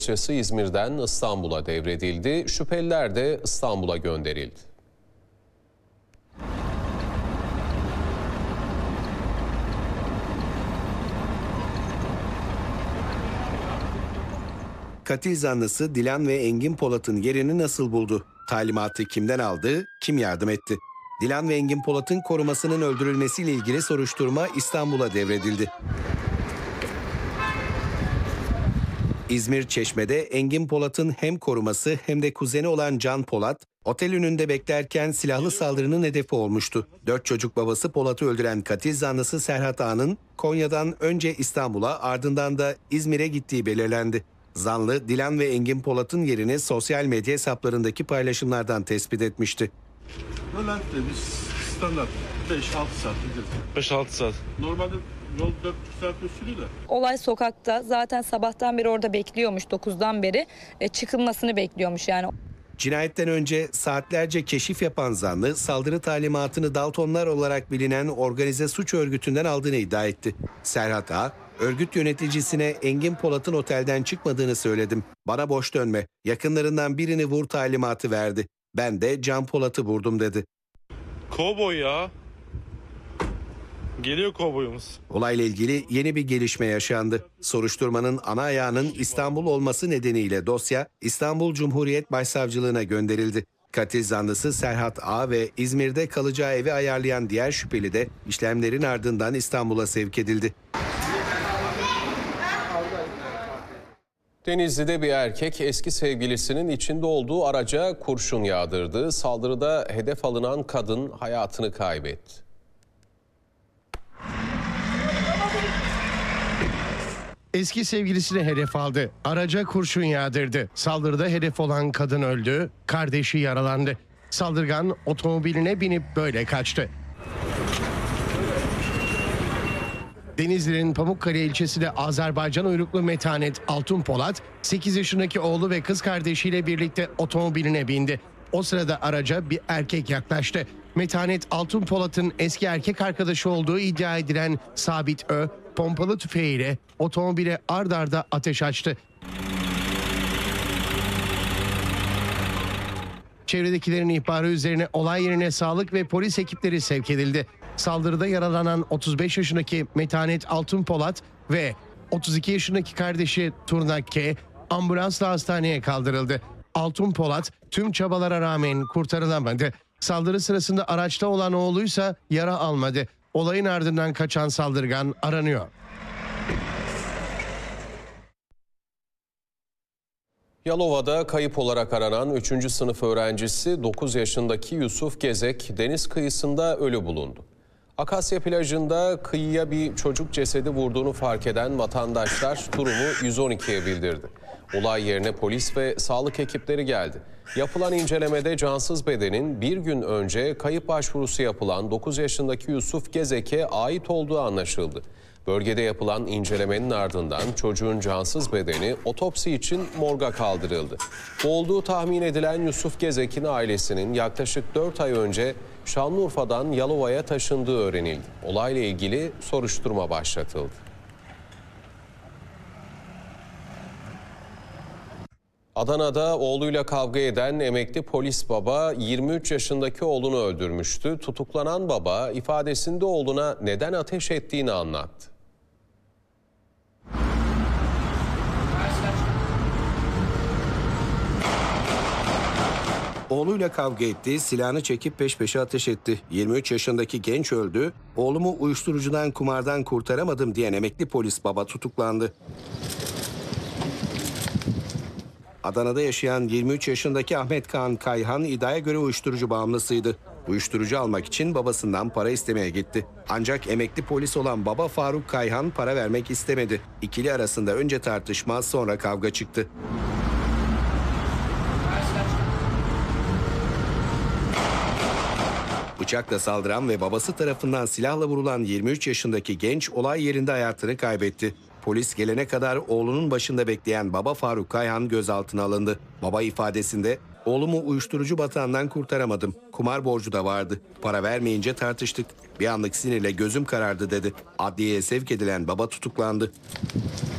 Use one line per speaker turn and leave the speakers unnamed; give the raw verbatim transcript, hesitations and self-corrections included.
Dosyası İzmir'den İstanbul'a devredildi. Şüpheliler de İstanbul'a gönderildi.
Katil zanlısı Dilan ve Engin Polat'ın yerini nasıl buldu? Talimatı kimden aldı, kim yardım etti? Dilan ve Engin Polat'ın korumasının öldürülmesiyle ilgili soruşturma İstanbul'a devredildi. İzmir Çeşme'de Engin Polat'ın hem koruması hem de kuzeni olan Can Polat, otel önünde beklerken silahlı saldırının hedefi olmuştu. Dört çocuk babası Polat'ı öldüren katil zanlısı Serhat Ağa'nın Konya'dan önce İstanbul'a ardından da İzmir'e gittiği belirlendi. Zanlı, Dilan ve Engin Polat'ın yerini sosyal medya hesaplarındaki paylaşımlardan tespit etmişti.
Bülent'te biz standart beş altı saat gideriz.
beş altı saat.
Normalde yol dört buçuk saat sürüyor da.
Olay sokakta, zaten sabahtan beri orada bekliyormuş, dokuzdan beri e, çıkılmasını bekliyormuş yani.
Cinayetten önce saatlerce keşif yapan zanlı, saldırı talimatını Daltonlar olarak bilinen organize suç örgütünden aldığını iddia etti. Serhat Ağa, örgüt yöneticisine Engin Polat'ın otelden çıkmadığını söyledim. Bana boş dönme, yakınlarından birini vur talimatı verdi. Ben de Can Polat'ı vurdum dedi.
Kovboy ya. Geliyor kovboyumuz.
Olayla ilgili yeni bir gelişme yaşandı. Soruşturmanın ana ayağının İstanbul olması nedeniyle dosya İstanbul Cumhuriyet Başsavcılığına gönderildi. Katil zanlısı Serhat Ağa ve İzmir'de kalacağı evi ayarlayan diğer şüpheli de işlemlerin ardından İstanbul'a sevk edildi.
Denizli'de bir erkek eski sevgilisinin içinde olduğu araca kurşun yağdırdı. Saldırıda hedef alınan kadın hayatını kaybetti.
Eski sevgilisini hedef aldı. Araca kurşun yağdırdı. Saldırıda hedef olan kadın öldü, kardeşi yaralandı. Saldırgan otomobiline binip böyle kaçtı. Denizli'nin Pamukkale ilçesinde Azerbaycan uyruklu Metanet Altun Polat, sekiz yaşındaki oğlu ve kız kardeşiyle birlikte otomobiline bindi. O sırada araca bir erkek yaklaştı. Metanet Altun Polat'ın eski erkek arkadaşı olduğu iddia edilen Sabit Ö, pompalı tüfeğiyle otomobile ard arda ateş açtı. Çevredekilerin ihbarı üzerine olay yerine sağlık ve polis ekipleri sevk edildi. Saldırıda yaralanan otuz beş yaşındaki Metanet Altun Polat ve otuz iki yaşındaki kardeşi Turna K ambulansla hastaneye kaldırıldı. Altun Polat tüm çabalara rağmen kurtarılamadı. Saldırı sırasında araçta olan oğluysa yara almadı. Olayın ardından kaçan saldırgan aranıyor.
Yalova'da kayıp olarak aranan üçüncü sınıf öğrencisi dokuz yaşındaki Yusuf Gezek deniz kıyısında ölü bulundu. Akasya plajında kıyıya bir çocuk cesedi vurduğunu fark eden vatandaşlar durumu yüz on ikiye bildirdi. Olay yerine polis ve sağlık ekipleri geldi. Yapılan incelemede cansız bedenin bir gün önce kayıp başvurusu yapılan dokuz yaşındaki Yusuf Gezek'e ait olduğu anlaşıldı. Bölgede yapılan incelemenin ardından çocuğun cansız bedeni otopsi için morga kaldırıldı. Boğulduğu tahmin edilen Yusuf Gezek'in ailesinin yaklaşık dört ay önce Şanlıurfa'dan Yalova'ya taşındığı öğrenildi. Olayla ilgili soruşturma başlatıldı. Adana'da oğluyla kavga eden emekli polis baba yirmi üç yaşındaki oğlunu öldürmüştü. Tutuklanan baba ifadesinde oğluna neden ateş ettiğini anlattı.
Oğluyla kavga etti, silahını çekip peş peşe ateş etti. yirmi üç yaşındaki genç öldü, oğlumu uyuşturucudan, kumardan kurtaramadım diyen emekli polis baba tutuklandı. Adana'da yaşayan yirmi üç yaşındaki Ahmet Kaan Kayhan iddiaya göre uyuşturucu bağımlısıydı. Uyuşturucu almak için babasından para istemeye gitti. Ancak emekli polis olan baba Faruk Kayhan para vermek istemedi. İkili arasında önce tartışma, sonra kavga çıktı. Bıçakla saldıran ve babası tarafından silahla vurulan yirmi üç yaşındaki genç olay yerinde hayatını kaybetti. Polis gelene kadar oğlunun başında bekleyen baba Faruk Kayhan gözaltına alındı. Baba ifadesinde oğlumu uyuşturucu batağından kurtaramadım. Kumar borcu da vardı. Para vermeyince tartıştık. Bir anlık sinirle gözüm karardı dedi. Adliyeye sevk edilen baba tutuklandı.